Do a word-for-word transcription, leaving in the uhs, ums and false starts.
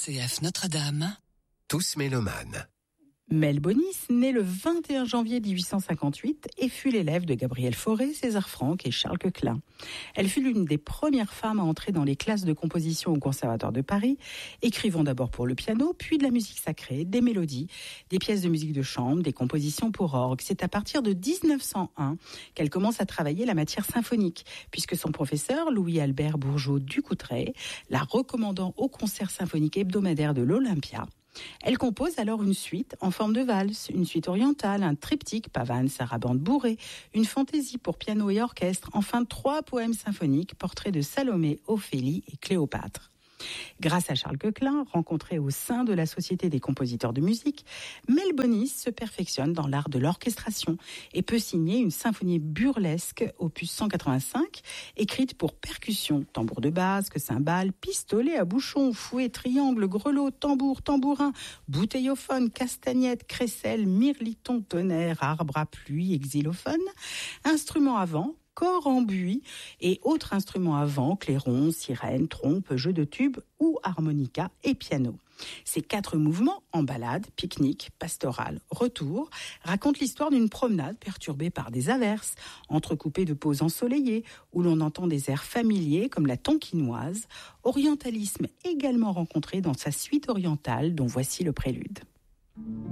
C F Notre-Dame, tous mélomanes. Mel Bonis naît le vingt et un janvier mille huit cent cinquante-huit et fut l'élève de Gabriel Fauré, César Franck et Charles Coquelin. Elle fut l'une des premières femmes à entrer dans les classes de composition au Conservatoire de Paris, écrivant d'abord pour le piano, puis de la musique sacrée, des mélodies, des pièces de musique de chambre, des compositions pour orgue. C'est à partir de dix-neuf cent un qu'elle commence à travailler la matière symphonique, puisque son professeur, Louis-Albert Bourgeot-Ducoutray, la recommandant au concert symphonique hebdomadaire de l'Olympia. Elle compose alors une suite en forme de valse, une suite orientale, un triptyque, pavane, sarabande bourrée, une fantaisie pour piano et orchestre, enfin trois poèmes symphoniques, portraits de Salomé, Ophélie et Cléopâtre. Grâce à Charles Coquelin, rencontré au sein de la Société des compositeurs de musique, Mel Bonis se perfectionne dans l'art de l'orchestration et peut signer une symphonie burlesque, opus cent quatre-vingt-cinq, écrite pour percussion, tambour de basque, cymbales, pistolet à bouchon, fouet, triangle, grelot, tambour, tambourin, bouteillophone, castagnette, crécelle, mirliton, tonnerre, arbre à pluie, xylophone, instruments à vent, corps en buis et autres instruments à vent, clairon, sirène, trompe, jeu de tube ou harmonica et piano. Ces quatre mouvements, en balade, pique-nique, pastoral, retour, racontent l'histoire d'une promenade perturbée par des averses, entrecoupée de pauses ensoleillées, où l'on entend des airs familiers comme la tonkinoise, orientalisme également rencontré dans sa suite orientale dont voici le prélude.